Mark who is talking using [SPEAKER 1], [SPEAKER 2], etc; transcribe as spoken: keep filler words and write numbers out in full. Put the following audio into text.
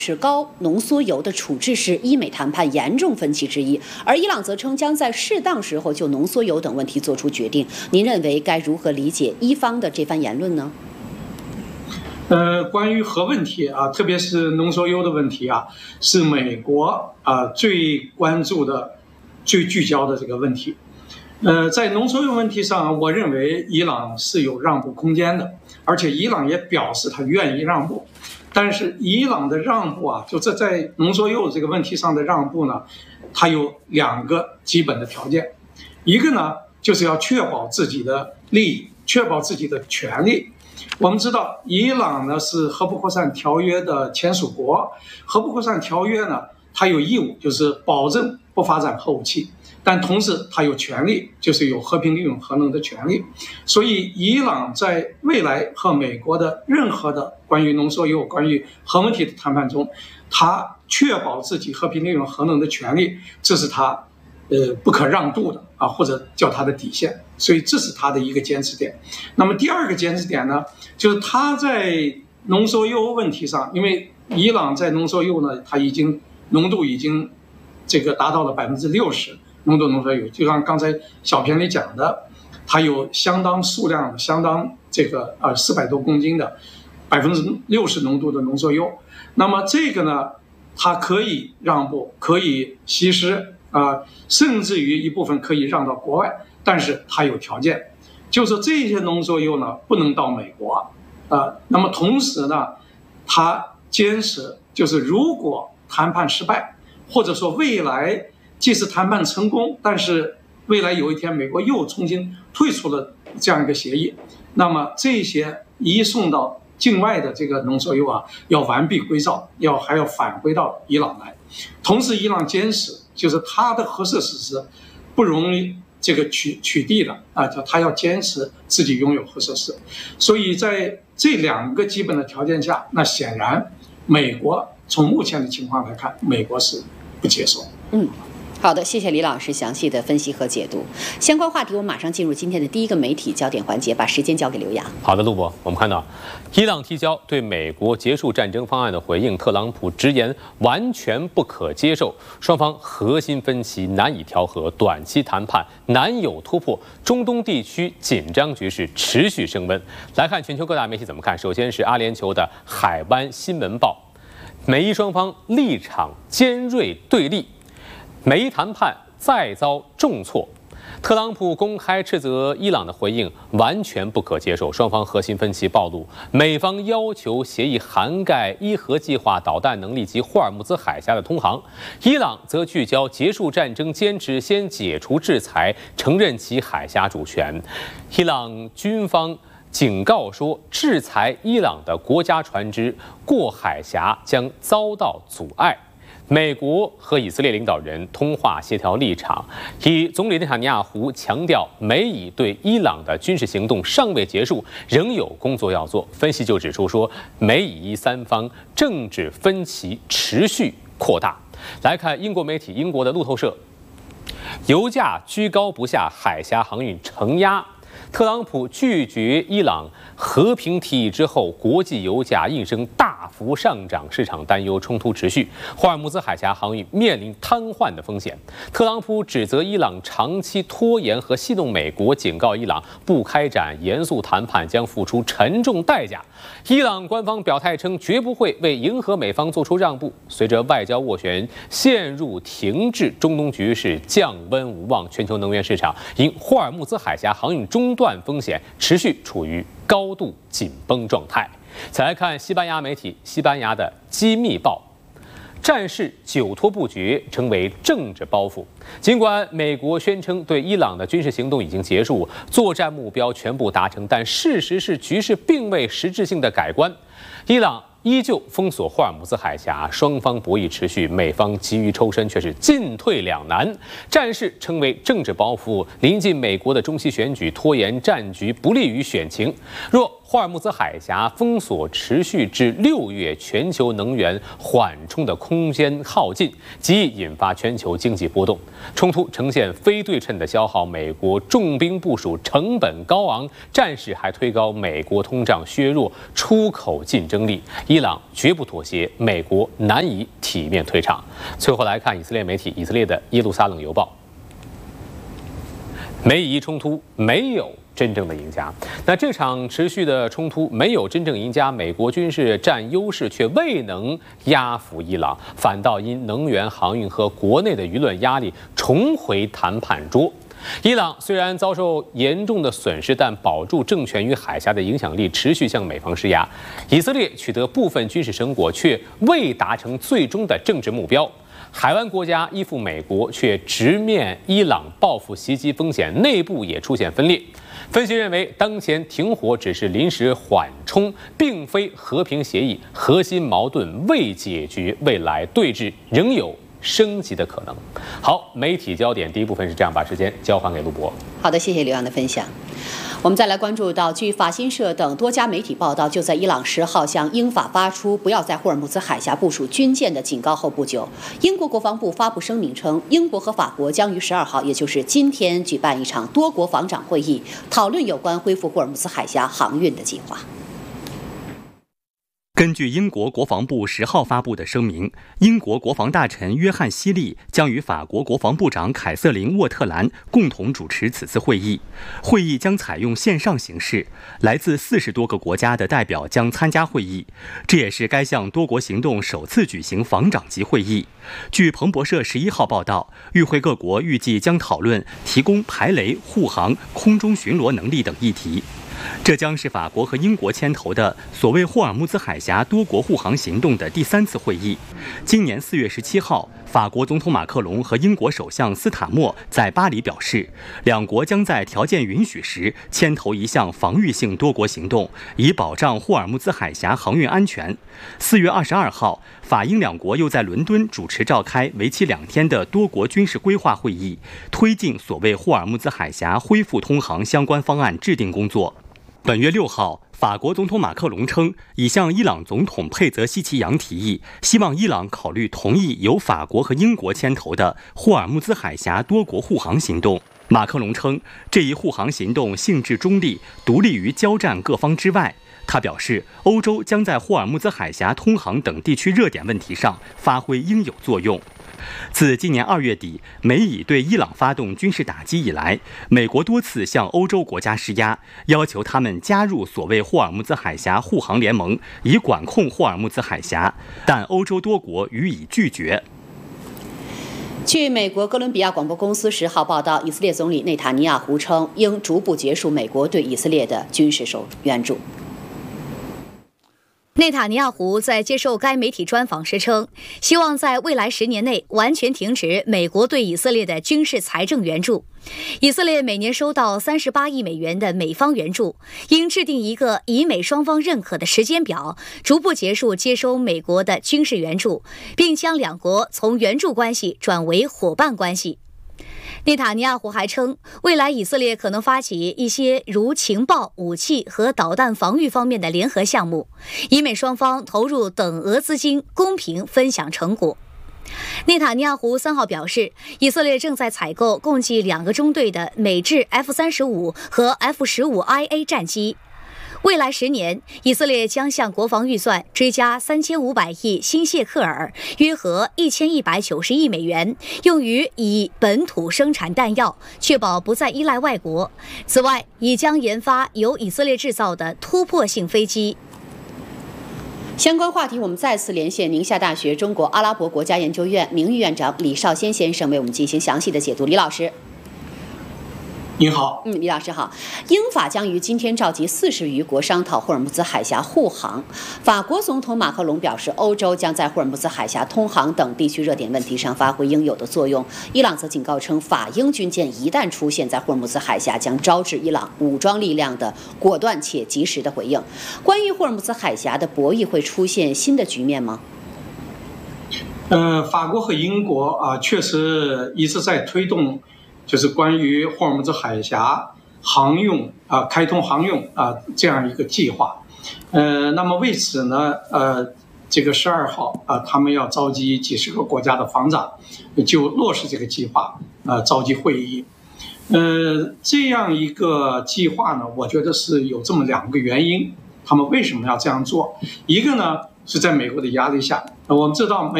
[SPEAKER 1] 是高浓缩铀的处置是伊美谈判严重分歧之一，而伊朗则称将在适当时候就浓缩铀等问题做出决定。您认为该如何理解伊方的这番言论呢？
[SPEAKER 2] 呃，关于核问题啊，特别是浓缩铀的问题啊，是美国啊最关注的、最聚焦的这个问题。呃，在浓缩铀问题上，我认为伊朗是有让步空间的，而且伊朗也表示他愿意让步。但是伊朗的让步啊，就这在浓缩铀这个问题上的让步呢，它有两个基本的条件，一个呢就是要确保自己的利益，确保自己的权利。我们知道，伊朗呢是核不扩散条约的签署国，核不扩散条约呢，它有义务就是保证不发展核武器。但同时，它有权利，就是有和平利用核能的权利。所以，伊朗在未来和美国的任何的关于浓缩铀、关于核问题的谈判中，它确保自己和平利用核能的权利，这是它呃不可让渡的啊，或者叫它的底线。所以，这是它的一个坚持点。那么，第二个坚持点呢，就是它在浓缩铀问题上，因为伊朗在浓缩铀呢，它已经浓度已经这个达到了百分之六十。浓度浓缩铀，就像刚才小片里讲的，它有相当数量、相当这个呃四百多公斤的百分之六十浓度的浓缩铀。那么这个呢，它可以让步，可以稀释啊、呃，甚至于一部分可以让到国外，但是它有条件，就是这些浓缩铀呢不能到美国啊、呃。那么同时呢，它坚持就是如果谈判失败，或者说未来。即使谈判成功，但是未来有一天美国又重新退出了这样一个协议，那么这些移送到境外的这个浓缩铀啊，要完璧归赵，要还要返回到伊朗来。同时，伊朗坚持就是它的核设施是不容易这个取取缔的啊，它要坚持自己拥有核设施。所以在这两个基本的条件下，那显然美国从目前的情况来看，美国是不接受。
[SPEAKER 1] 嗯。好的，谢谢李老师详细的分析和解读。相关话题，我们马上进入今天的第一个媒体焦点环节，把时间交给刘洋。
[SPEAKER 3] 好的，陆博，我们看到，伊朗提交对美国结束战争方案的回应，特朗普直言完全不可接受，双方核心分歧难以调和，短期谈判难有突破，中东地区紧张局势持续升温。来看全球各大媒体怎么看。首先是阿联酋的海湾新闻报，美伊双方立场尖锐对立。美伊谈判再遭重挫，特朗普公开斥责伊朗的回应完全不可接受，双方核心分歧暴露。美方要求协议涵盖伊核计划导弹能力及霍尔木兹海峡的通航，伊朗则聚焦结束战争，坚持先解除制裁，承认其海峡主权。伊朗军方警告说，制裁伊朗的国家船只过海峡将遭到阻碍。美国和以色列领导人通话协调立场，以总理内塔尼亚胡强调，美以对伊朗的军事行动尚未结束，仍有工作要做。分析就指出说，美以伊三方政治分歧持续扩大。来看英国媒体，英国的路透社，油价居高不下，海峡航运承压。特朗普拒绝伊朗和平提议之后，国际油价应声大幅上涨，市场担忧冲突持续，霍尔木兹海峡航运面临瘫痪的风险。特朗普指责伊朗长期拖延和戏弄美国，警告伊朗不开展严肃谈判将付出沉重代价。伊朗官方表态称，绝不会为迎合美方做出让步。随着外交斡旋陷入停滞，中东局势降温无望，全球能源市场因霍尔木兹海峡航运中断风险持续处于高度紧绷状态。再来看西班牙媒体，西班牙的机密报，战事久拖不决，成为政治包袱。尽管美国宣称对伊朗的军事行动已经结束，作战目标全部达成，但事实是局势并未实质性的改观。伊朗依旧封锁霍尔木兹海峡，双方博弈持续，美方急于抽身却是进退两难，战事成为政治包袱。临近美国的中期选举，拖延战局不利于选情。若霍尔木兹海峡封锁持续至六月，全球能源缓冲的空间耗尽，极易引发全球经济波动。冲突呈现非对称的消耗，美国重兵部署成本高昂，战事还推高美国通胀，削弱出口竞争力。伊朗绝不妥协，美国难以体面退场。最后来看以色列媒体，以色列的耶路撒冷邮报。美以冲突没有真正的赢家。那这场持续的冲突没有真正赢家，美国军事占优势却未能压服伊朗，反倒因能源、航运和国内的舆论压力重回谈判桌。伊朗虽然遭受严重的损失，但保住政权与海峡的影响力，持续向美方施压。以色列取得部分军事成果，却未达成最终的政治目标。海湾国家依附美国，却直面伊朗报复袭击风险，内部也出现分裂。分析认为，当前停火只是临时缓冲，并非和平协议，核心矛盾未解决，未来对峙仍有升级的可能。好，媒体焦点第一部分是这样，把时间交还给陆博。
[SPEAKER 1] 好的，谢谢刘洋的分享。我们再来关注到，据法新社等多家媒体报道，就在伊朗十号向英法发出不要在霍尔木兹海峡部署军舰的警告后不久，英国国防部发布声明称，英国和法国将于十二号，也就是今天举办一场多国防长会议，讨论有关恢复霍尔木兹海峡航运的计划。
[SPEAKER 4] 根据英国国防部十号发布的声明，英国国防大臣约翰·希利将与法国国防部长凯瑟琳·沃特兰共同主持此次会议。会议将采用线上形式，来自四十多个国家的代表将参加会议。这也是该项多国行动首次举行防长级会议。据彭博社十一号报道，与会各国预计将讨论提供排雷、护航、空中巡逻能力等议题。这将是法国和英国牵头的所谓霍尔木兹海峡多国护航行动的第三次会议。今年四月十七号，法国总统马克龙和英国首相斯塔默在巴黎表示，两国将在条件允许时牵头一项防御性多国行动，以保障霍尔木兹海峡航运安全。四月二十二号，法英两国又在伦敦主持召开为期两天的多国军事规划会议，推进所谓霍尔木兹海峡恢复通航相关方案制定工作。本月六号，法国总统马克龙称，已向伊朗总统佩泽希奇扬提议，希望伊朗考虑同意由法国和英国牵头的霍尔木兹海峡多国护航行动。马克龙称，这一护航行动性质中立，独立于交战各方之外。他表示，欧洲将在霍尔木兹海峡通航等地区热点问题上发挥应有作用。自今年二月底美以对伊朗发动军事打击以来，美国多次向欧洲国家施压，要求他们加入所谓霍尔木兹海峡护航联盟，以管控霍尔木兹海峡，但欧洲多国予以拒绝。
[SPEAKER 1] 据美国哥伦比亚广播公司十号报道，以色列总理内塔尼亚胡称，应逐步结束美国对以色列的军事援助。
[SPEAKER 5] 内塔尼亚胡在接受该媒体专访时称，希望在未来十年内完全停止美国对以色列的军事财政援助。以色列每年收到三十八亿美元的美方援助，应制定一个以美双方认可的时间表，逐步结束接收美国的军事援助，并将两国从援助关系转为伙伴关系。内塔尼亚胡还称，未来以色列可能发起一些如情报、武器和导弹防御方面的联合项目，以美双方投入等额资金，公平分享成果。内塔尼亚胡三号表示，以色列正在采购共计两个中队的美制 F 三十五 和 F 十五 I A 战机。未来十年，以色列将向国防预算追加三千五百亿新谢克尔，约合一千一百九十亿美元，用于以本土生产弹药，确保不再依赖外国。此外，已将研发由以色列制造的突破性飞机。
[SPEAKER 1] 相关话题，我们再次连线宁夏大学中国阿拉伯国家研究院名誉院长李绍先先生，为我们进行详细的解读。李老师。
[SPEAKER 2] 您好，
[SPEAKER 1] 嗯，李老师好。英法将于今天召集四十余国商讨霍尔木兹海峡护航。法国总统马克龙表示，欧洲将在霍尔木兹海峡通航等地区热点问题上发挥应有的作用。伊朗则警告称，法英军舰一旦出现在霍尔木兹海峡，将招致伊朗武装力量的果断且及时的回应。关于霍尔木兹海峡的博弈会出现新的局面吗？
[SPEAKER 2] 呃，法国和英国啊，确实一直在推动。就是关于霍尔木兹海峡航用啊，开通航用啊这样一个计划。呃，那么为此呢，呃，这个十二号啊，他们要召集几十个国家的防长，就落实这个计划啊，召集会议。呃，这样一个计划呢，我觉得是有这么两个原因，他们为什么要这样做？一个呢是在美国的压力下，我们知道美。